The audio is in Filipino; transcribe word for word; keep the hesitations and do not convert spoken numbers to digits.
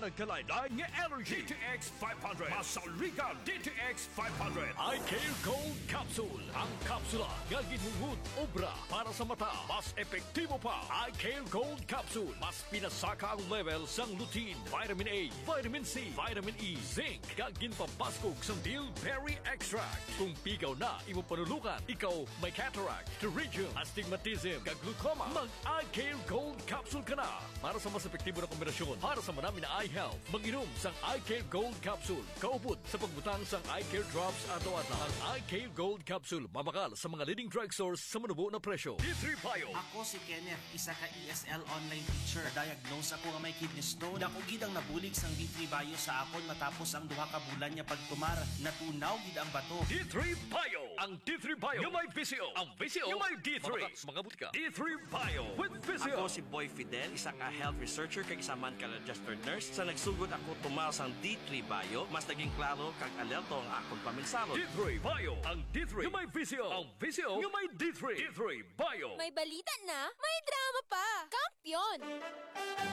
Para nagkalain-lain nga allergy. D T X five hundred. Masaligan D T X five hundred. Eye Care Gold Capsule. Ang kapsula nga ginhungod obra para sa mata. Mas epektibo pa. Eye Care Gold Capsule. Mas pinasaka ang level sang lutein, vitamin A, vitamin C, vitamin E, zinc. Kag ginpapaskog sang bilberry extract. Kung pigaw na imo panulukan, ikaw may cataract, pterygium, astigmatism, kag glaucoma, mag Eye Care Gold Capsule ka na. Para sa mas epektibo na kombinasyon, para sa marami na eye health, mag-inom sang Eye Care Gold Capsule. Kaupod sa pagbutang sang Eye Care Drops ato-ato. Ang Eye Care Gold Capsule mabakal sa mga leading drugstores sa manubo na presyo. D three Bio. Ako si Kenneth, isa ka E S L online teacher. Diagnose ako nga may kidney stone. Dako gid ang nabulig sang D three Bio sa akon matapos ang duha ka bulan niya pagtumar. Natunaw gid ang bato. D three Bio. Ang D three Bio nga may V C O. Ang V C O nga may D three. Mga butika. D three Bio with V C O. Ako si Boy Fidel, isa ka health researcher kag isa man ka registered nurse. Sa nagsugod ako tumal sang D three Bio, mas naging klaro kag alerto ang akong paminsalo. D three Bio. Ang D three nga may V C O. Ang V C O nga may D three. D three Bio. May balita na, may drama pa. Kampiyon!